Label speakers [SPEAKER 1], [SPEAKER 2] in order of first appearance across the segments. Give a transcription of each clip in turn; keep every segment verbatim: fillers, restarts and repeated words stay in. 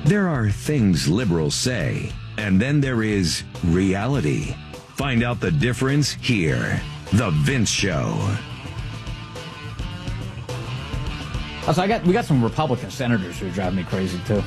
[SPEAKER 1] There are things liberals say, and then there is reality. Find out the difference here. The Vince Show.
[SPEAKER 2] Also, I got we got some Republican senators who drive me crazy too.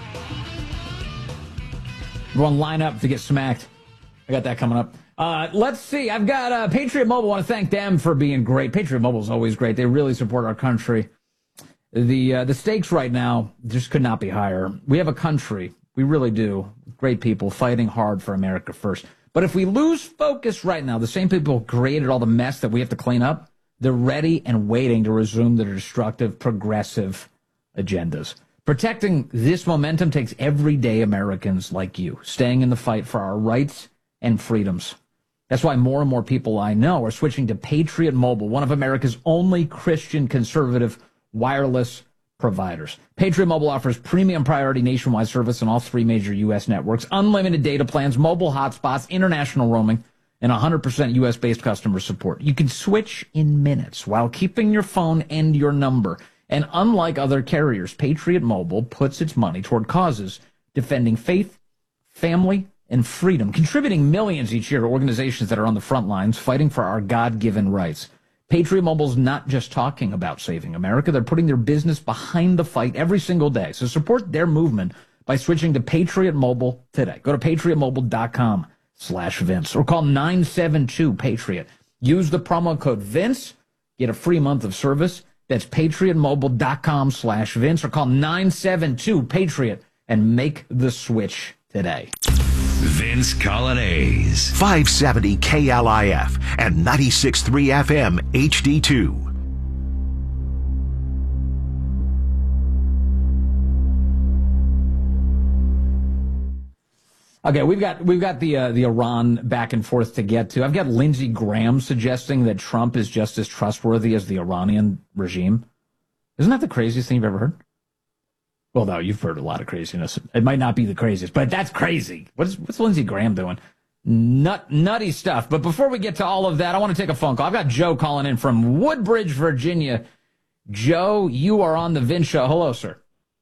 [SPEAKER 2] Everyone line up to get smacked. I got that coming up. Uh, let's see. I've got uh, Patriot Mobile. I want to thank them for being great. Patriot Mobile is always great. They really support our country. The uh, the stakes right now just could not be higher. We have a country. We really do. Great people fighting hard for America first. But if we lose focus right now, the same people who created all the mess that we have to clean up, they're ready and waiting to resume their destructive, progressive agendas. Protecting this momentum takes everyday Americans like you, staying in the fight for our rights and freedoms. That's why more and more people I know are switching to Patriot Mobile, one of America's only Christian conservative wireless providers. Patriot Mobile offers premium priority nationwide service on all three major U S networks, unlimited data plans, mobile hotspots, international roaming, and one hundred percent U S-based customer support. You can switch in minutes while keeping your phone and your number. And unlike other carriers, Patriot Mobile puts its money toward causes defending faith, family, and freedom, contributing millions each year to organizations that are on the front lines fighting for our God-given rights. Patriot Mobile's not just talking about saving America. They're putting their business behind the fight every single day. So support their movement by switching to Patriot Mobile today. Go to patriot mobile dot com slash Vince or call nine seven two Patriot. Use the promo code Vince. Get a free month of service. That's patriot mobile dot com slash Vince or call nine seven two Patriot and make the switch today.
[SPEAKER 1] Vince Coglianese.
[SPEAKER 3] five seventy K L I F and ninety-six point three F M H D two.
[SPEAKER 2] Okay, we've got we've got the uh, the Iran back and forth to get to. I've got Lindsey Graham suggesting that Trump is just as trustworthy as the Iranian regime. Isn't that the craziest thing you've ever heard? Well, no, you've heard a lot of craziness. It might not be the craziest, but that's crazy. What's what's Lindsey Graham doing? Nut nutty stuff. But before we get to all of that, I want to take a phone call. I've got Joe calling in from Woodbridge, Virginia. Joe, you are on the Vince Show. Hello, sir.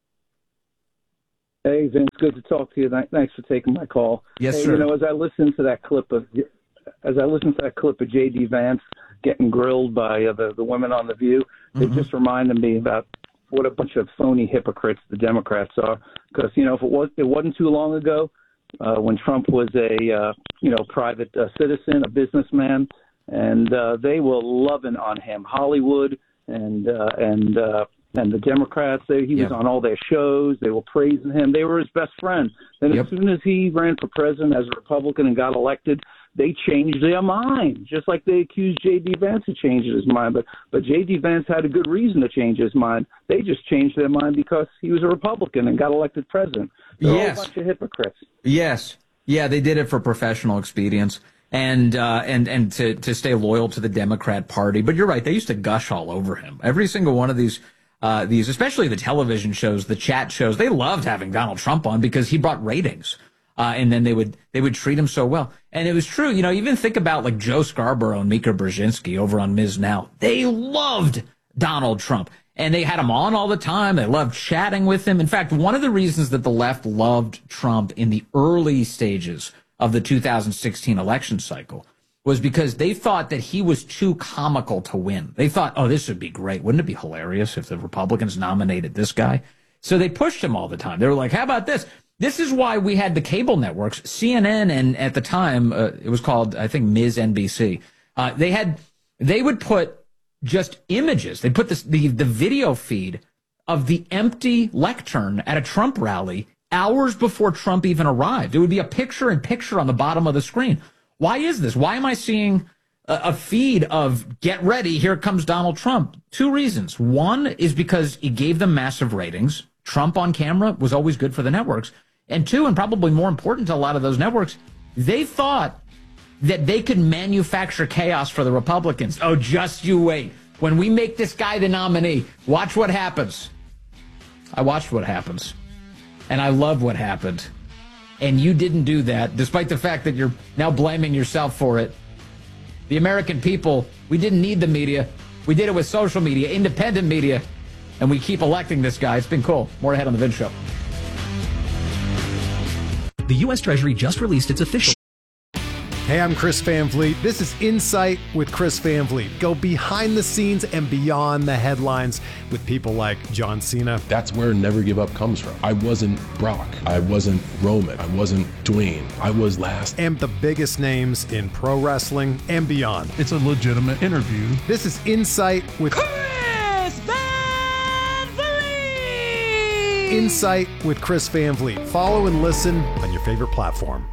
[SPEAKER 4] Hey, Vince, good to talk to you. Thanks for taking my call.
[SPEAKER 2] Yes,
[SPEAKER 4] hey,
[SPEAKER 2] sir.
[SPEAKER 4] You know, as I listened to that clip of, as I listened to that clip of J D Vance getting grilled by uh, the the women on The View, mm-hmm. It just reminded me about what a bunch of phony hypocrites the Democrats are. Because you know, if it was, it wasn't too long ago uh, when Trump was a uh, you know private uh, citizen, a businessman, and uh, they were loving on him. Hollywood and uh, and. Uh, And the Democrats, they, he was
[SPEAKER 2] yeah.
[SPEAKER 4] on all their shows. They were praising him. They were his best friend. Then yep. as soon as he ran for president as a Republican and got elected, they changed their mind, just like they accused J D. Vance of changing his mind. But but J D. Vance had a good reason to change his mind. They just changed their mind because he was a Republican and got elected president. They're
[SPEAKER 2] yes.
[SPEAKER 4] all a bunch of hypocrites.
[SPEAKER 2] Yes. Yeah, they did it for professional expedience and uh, and and to, to stay loyal to the Democrat Party. But you're right. They used to gush all over him. Every single one of these Uh, these, especially the television shows, the chat shows, they loved having Donald Trump on because he brought ratings. Uh, and then they would, they would treat him so well. And it was true. You know, even think about like Joe Scarborough and Mika Brzezinski over on Miz Now. They loved Donald Trump and they had him on all the time. They loved chatting with him. In fact, one of the reasons that the left loved Trump in the early stages of the two thousand sixteen election cycle was because they thought that he was too comical to win. They thought, oh, this would be great. Wouldn't it be hilarious if the Republicans nominated this guy? So they pushed him all the time. They were like, how about this? This is why we had the cable networks, C N N, and at the time, uh, it was called, I think, Miz N B C. Uh, they had, they would put just images. They put this, the, the video feed of the empty lectern at a Trump rally hours before Trump even arrived. It would be a picture in picture on the bottom of the screen. Why is this? Why am I seeing a, a feed of get ready, here comes Donald Trump? Two reasons. One is because it gave them massive ratings. Trump on camera was always good for the networks. And two, and probably more important to a lot of those networks, they thought that they could manufacture chaos for the Republicans. Oh, just you wait. When we make this guy the nominee, watch what happens. I watched what happens. And I love what happened. And you didn't do that, despite the fact that you're now blaming yourself for it. The American people, we didn't need the media. We did it with social media, independent media, and we keep electing this guy. It's been cool. More ahead on The Vince Show.
[SPEAKER 5] The U S Treasury just released its official...
[SPEAKER 6] Hey, I'm Chris Van Vliet. This is Insight with Chris Van Vliet. Go behind the scenes and beyond the headlines with people like John Cena.
[SPEAKER 7] That's where Never Give Up comes from. I wasn't Brock. I wasn't Roman. I wasn't Dwayne. I was last.
[SPEAKER 6] And the biggest names in pro wrestling and beyond.
[SPEAKER 8] It's a legitimate interview.
[SPEAKER 6] This is Insight with
[SPEAKER 9] Chris Van Vliet.
[SPEAKER 6] Insight with Chris Van Vliet. Follow and listen on your favorite platform.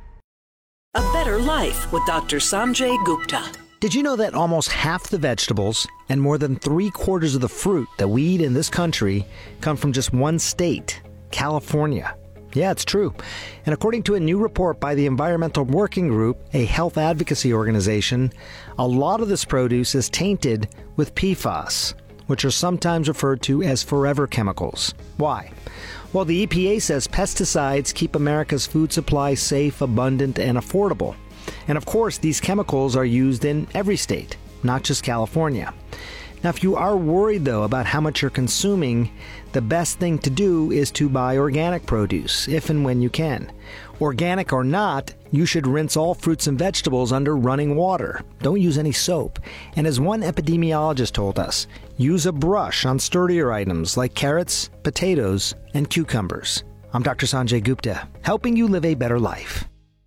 [SPEAKER 10] A Better Life with Doctor Sanjay Gupta.
[SPEAKER 11] Did you know that almost half the vegetables and more than three quarters of the fruit that we eat in this country come from just one state, California? Yeah, it's true. And according to a new report by the Environmental Working Group, a health advocacy organization, a lot of this produce is tainted with P FAS, which are sometimes referred to as forever chemicals. Why? Well, the E P A says pesticides keep America's food supply safe, abundant, and affordable. And of course, these chemicals are used in every state, not just California. Now, if you are worried, though, about how much you're consuming, the best thing to do is to buy organic produce, if and when you can. Organic or not, you should rinse all fruits and vegetables under running water. Don't use any soap. And as one epidemiologist told us, use a brush on sturdier items like carrots, potatoes, and cucumbers. I'm Doctor Sanjay Gupta, helping you live a better life.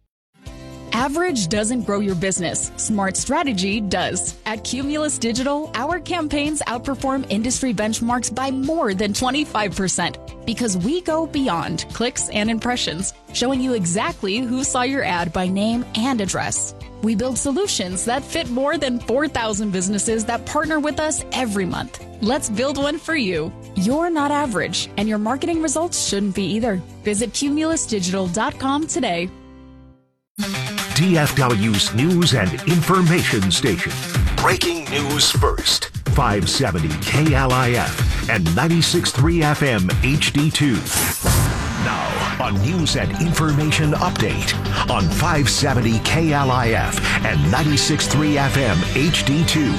[SPEAKER 12] Average doesn't grow your business. Smart strategy does. At Cumulus Digital, our campaigns outperform industry benchmarks by more than twenty-five percent because we go beyond clicks and impressions, showing you exactly who saw your ad by name and address. We build solutions that fit more than four thousand businesses that partner with us every month. Let's build one for you. You're not average, and your marketing results shouldn't be either. Visit cumulus digital dot com today.
[SPEAKER 3] D F W's News and Information Station. Breaking news first. five seventy K L I F and ninety-six point three F M H D two. Now, a News and Information Update on five seventy K L I F and ninety-six point three F M H D two.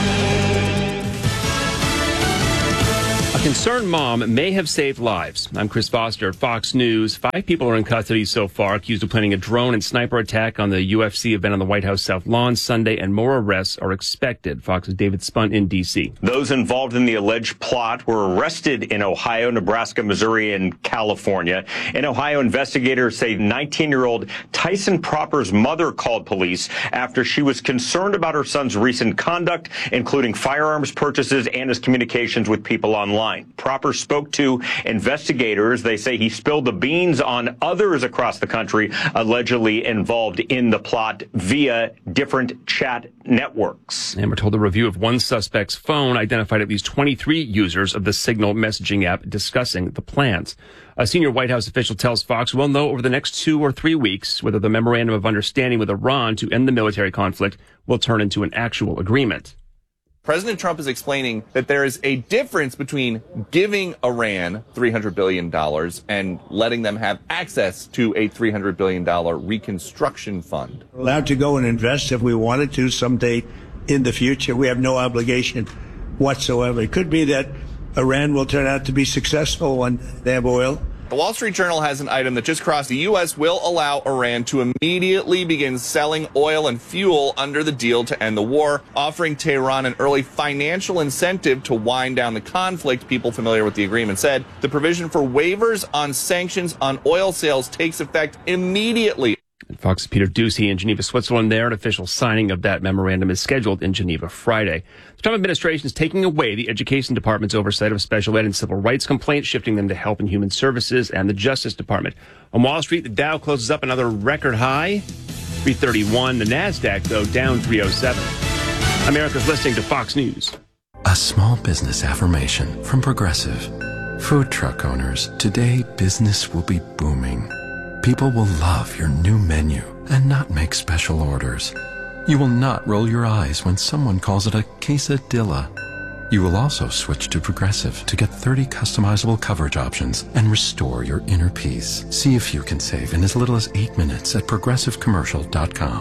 [SPEAKER 13] A concerned mom may have saved lives. I'm Chris Foster at Fox News. Five people are in custody so far, accused of planning a drone and sniper attack on the U F C event on the White House South Lawn Sunday, and more arrests are expected. Fox's David Spunt in D C.
[SPEAKER 14] Those involved in the alleged plot were arrested in Ohio, Nebraska, Missouri, and California. In Ohio, investigators say nineteen-year-old Tyson Proper's mother called police after she was concerned about her son's recent conduct, including firearms purchases and his communications with people online. Proper spoke to investigators. They say he spilled the beans on others across the country allegedly involved in the plot via different chat networks.
[SPEAKER 13] And we're told a review of one suspect's phone identified at least twenty-three users of the Signal messaging app discussing the plans. A senior White House official tells Fox we'll know over the next two or three weeks whether the memorandum of understanding with Iran to end the military conflict will turn into an actual agreement.
[SPEAKER 15] President Trump is explaining that there is a difference between giving Iran three hundred billion dollars and letting them have access to a three hundred billion dollars reconstruction fund.
[SPEAKER 16] We're allowed to go and invest if we wanted to someday in the future. We have no obligation whatsoever. It could be that Iran will turn out to be successful when they have oil.
[SPEAKER 15] The Wall Street Journal has an item that just crossed. The U S will allow Iran to immediately begin selling oil and fuel under the deal to end the war, offering Tehran an early financial incentive to wind down the conflict. People familiar with the agreement said the provision for waivers on sanctions on oil sales takes effect immediately.
[SPEAKER 13] And Fox's Peter Doocy in Geneva, Switzerland there. An official signing of that memorandum is scheduled in Geneva Friday. The Trump administration is taking away the Education Department's oversight of special ed and civil rights complaints, shifting them to Health and Human Services and the Justice Department. On Wall Street, the Dow closes up another record high, three thirty-one. The NASDAQ, though, down three oh seven. America's listening to Fox News.
[SPEAKER 17] A small business affirmation from Progressive. Food truck owners, today business will be booming. People will love your new menu and not make special orders. You will not roll your eyes when someone calls it a quesadilla. You will also switch to Progressive to get thirty customizable coverage options and restore your inner peace. See if you can save in as little as eight minutes at progressive commercial dot com.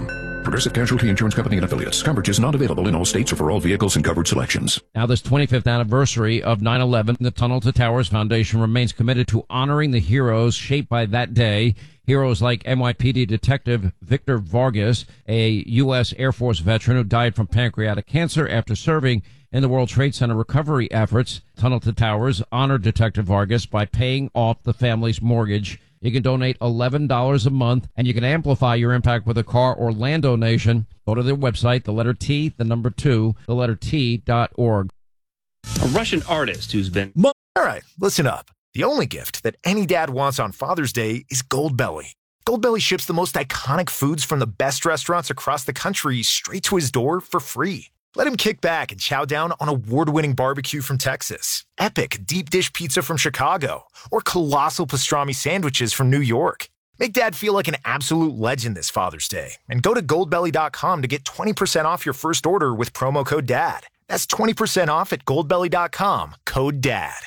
[SPEAKER 8] Progressive Casualty Insurance Company and affiliates. Coverage is not available in all states or for all vehicles and covered selections.
[SPEAKER 18] Now, this twenty-fifth anniversary of nine eleven, the Tunnel to Towers Foundation remains committed to honoring the heroes shaped by that day. Heroes like N Y P D Detective Victor Vargas, a U S Air Force veteran who died from pancreatic cancer after serving in the World Trade Center recovery efforts. Tunnel to Towers honored Detective Vargas by paying off the family's mortgage. You can donate eleven dollars a month, and you can amplify your impact with a car or land donation. Go to their website, the letter T, the number two, the letter T dot org.
[SPEAKER 13] A Russian artist who's been...
[SPEAKER 19] All right, listen up. The only gift that any dad wants on Father's Day is Goldbelly. Goldbelly ships the most iconic foods from the best restaurants across the country straight to his door for free. Let him kick back and chow down on award-winning barbecue from Texas, epic deep dish pizza from Chicago, or colossal pastrami sandwiches from New York. Make Dad feel like an absolute legend this Father's Day, and go to goldbelly dot com to get twenty percent off your first order with promo code DAD. That's twenty percent off at goldbelly dot com, code DAD.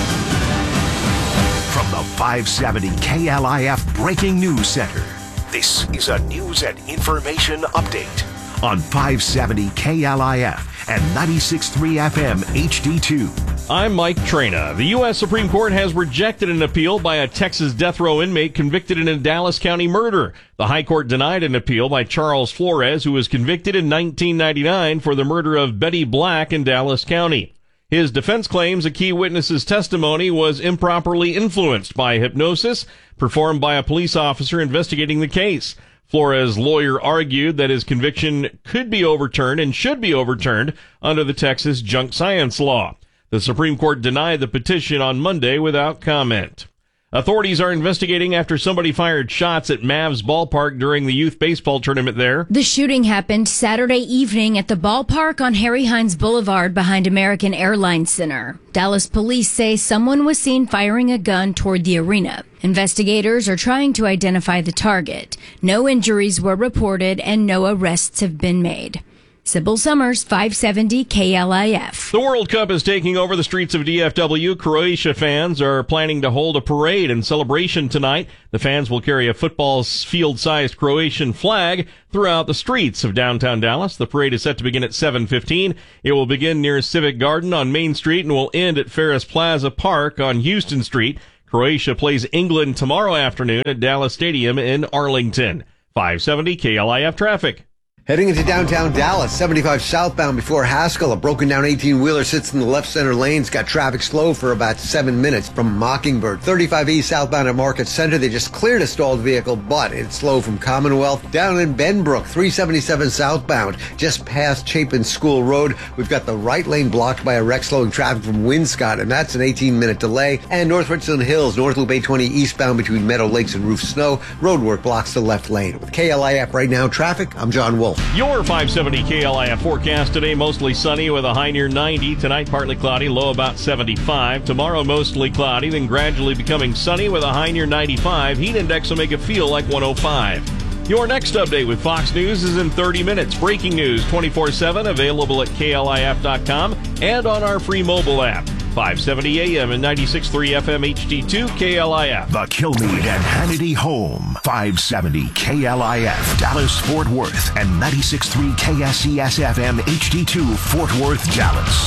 [SPEAKER 3] From the five seventy K L I F Breaking News Center, this is a news and information update on five seventy K L I F and ninety-six point three F M H D two.
[SPEAKER 20] I'm Mike Trena. The U S Supreme Court has rejected an appeal by a Texas death row inmate convicted in a Dallas County murder. The High Court denied an appeal by Charles Flores, who was convicted in nineteen ninety-nine for the murder of Betty Black in Dallas County. His defense claims a key witness's testimony was improperly influenced by hypnosis performed by a police officer investigating the case. Flores' lawyer argued that his conviction could be overturned and should be overturned under the Texas junk science law. The Supreme Court denied the petition on Monday without comment. Authorities are investigating after somebody fired shots at Mavs ballpark during the youth baseball tournament there.
[SPEAKER 21] The shooting happened Saturday evening at the ballpark on Harry Hines Boulevard behind American Airlines Center. Dallas police say someone was seen firing a gun toward the arena. Investigators are trying to identify the target. No injuries were reported and no arrests have been made. Sybil Summers, five seventy K L I F.
[SPEAKER 20] The World Cup is taking over the streets of D F W. Croatia fans are planning to hold a parade and celebration tonight. The fans will carry a football field-sized Croatian flag throughout the streets of downtown Dallas. The parade is set to begin at seven fifteen. It will begin near Civic Garden on Main Street and will end at Ferris Plaza Park on Houston Street. Croatia plays England tomorrow afternoon at Dallas Stadium in Arlington. five seventy K L I F traffic.
[SPEAKER 22] Heading into downtown Dallas, seventy-five southbound before Haskell. A broken down eighteen-wheeler sits in the left center lanes. Got traffic slow for about seven minutes from Mockingbird. thirty-five E southbound at Market Center. They just cleared a stalled vehicle, but it's slow from Commonwealth. Down in Benbrook, three seventy-seven southbound, just past Chapin School Road. We've got the right lane blocked by a wreck slowing traffic from Winscott, and that's an eighteen-minute delay. And North Richland Hills, North Loop eight twenty eastbound between Meadow Lakes and Roof Snow. Roadwork blocks the left lane. With K L I F right now traffic, I'm John Wolf.
[SPEAKER 20] Your five seventy K L I F forecast today, mostly sunny with a high near ninety. Tonight, partly cloudy, low about seventy-five. Tomorrow, mostly cloudy, then gradually becoming sunny with a high near ninety-five. Heat index will make it feel like one oh five. Your next update with Fox News is in thirty minutes. Breaking news twenty-four seven, available at K L I F dot com and on our free mobile app. five seventy A M and ninety-six point three F M H D two K L I F.
[SPEAKER 3] The Kilmeade and Hannity Home. five seventy K L I F. Dallas, Fort Worth. And ninety-six point three K S E S F M H D two Fort Worth, Dallas.